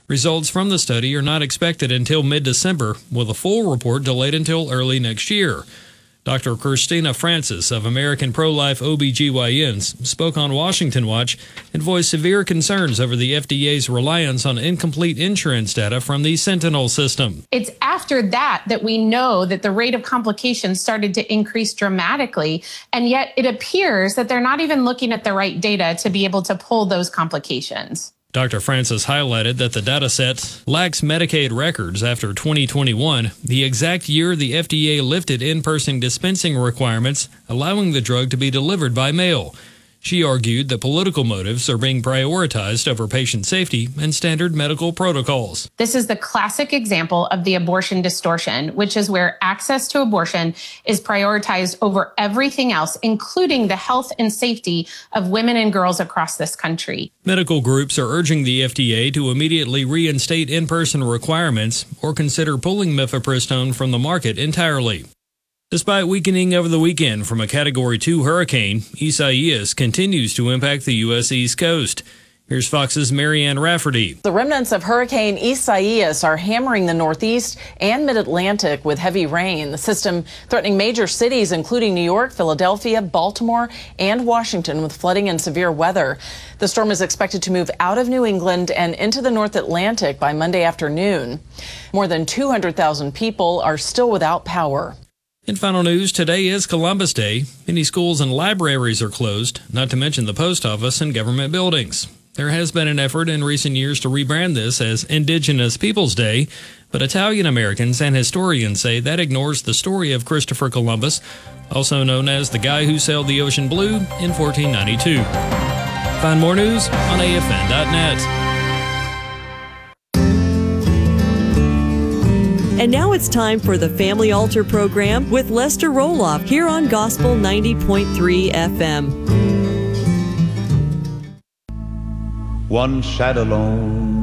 Results from the study are not expected until mid-December, with a full report delayed until early next year. Dr. Christina Francis of American Pro-Life OBGYNs spoke on Washington Watch and voiced severe concerns over the FDA's reliance on incomplete insurance data from the Sentinel system. It's after that we know that the rate of complications started to increase dramatically, and yet it appears that they're not even looking at the right data to be able to pull those complications. Dr. Francis highlighted that the dataset lacks Medicaid records after 2021, the exact year the FDA lifted in-person dispensing requirements, allowing the drug to be delivered by mail. She argued that political motives are being prioritized over patient safety and standard medical protocols. This is the classic example of the abortion distortion, which is where access to abortion is prioritized over everything else, including the health and safety of women and girls across this country. Medical groups are urging the FDA to immediately reinstate in-person requirements or consider pulling mifepristone from the market entirely. Despite weakening over the weekend from a Category 2 hurricane, Isaias continues to impact the U.S. East Coast. Here's Fox's Marianne Rafferty. The remnants of Hurricane Isaias are hammering the Northeast and Mid-Atlantic with heavy rain. The system threatening major cities, including New York, Philadelphia, Baltimore, and Washington, with flooding and severe weather. The storm is expected to move out of New England and into the North Atlantic by Monday afternoon. More than 200,000 people are still without power. In final news, today is Columbus Day. Many schools and libraries are closed, not to mention the post office and government buildings. There has been an effort in recent years to rebrand this as Indigenous Peoples Day, but Italian Americans and historians say that ignores the story of Christopher Columbus, also known as the guy who sailed the ocean blue in 1492. Find more news on AFN.net. And now it's time for the Family Altar program with Lester Roloff here on Gospel 90.3 FM. One sat alone